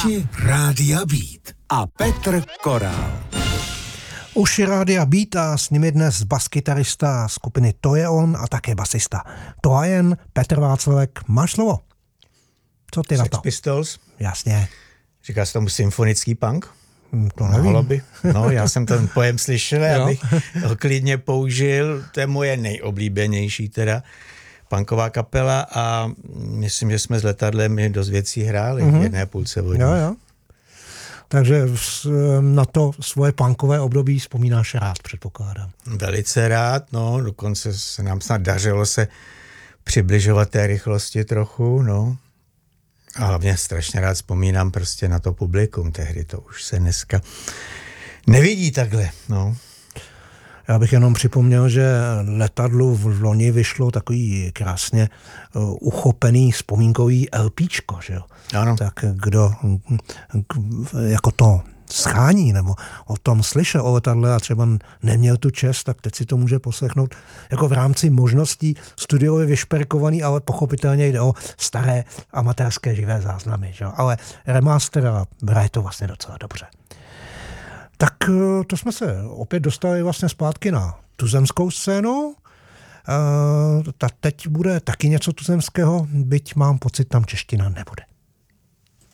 Uši Rádia Beat a Petr Korál. Uši Rádia Beat a s nimi dnes baskytarista skupiny To je on a také basista To a jen Petr Václavek. Máš slovo? Co ty na to? Sex Pistols. Jasně. Říká se tomu symfonický punk? To nevím. By. No, já jsem ten pojem slyšel, abych ho klidně použil. To je moje nejoblíbenější teda punková kapela a myslím, že jsme s Letadlem dost věcí hráli v jedné půlce vodní. Jo. Takže na to svoje punkové období vzpomínáš rád, předpokládám. Velice rád, no, dokonce se nám snad dařilo se přibližovat té rychlosti trochu, no. A hlavně strašně rád vzpomínám prostě na to publikum tehdy, to už se dneska nevidí takhle, no. Já bych jenom připomněl, že Letadlu v loni vyšlo takový krásně uchopený vzpomínkový LPčko, že jo? Ano. Tak kdo jako to schání nebo o tom slyšel o Letadle a třeba neměl tu čest, tak teď si to může poslechnout jako v rámci možností studiově vyšperkovaný, ale pochopitelně jde o staré amatérské živé záznamy, že jo? Ale remaster a hraje to vlastně docela dobře. Tak to jsme se opět dostali vlastně zpátky na tuzemskou scénu. Teď bude taky něco tuzemského, byť mám pocit, tam čeština nebude.